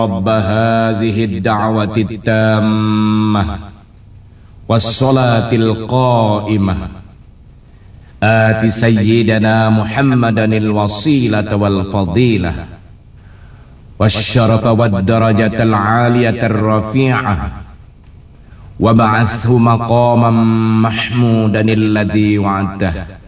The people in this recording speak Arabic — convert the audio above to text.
رب هذه الدعوة التامة والصلاة القائمة آت سيدنا محمدا الوسيلة والفضيلة والشرف والدرجة العالية الرفيعة وابعثه مقاما محمودا الذي وعدته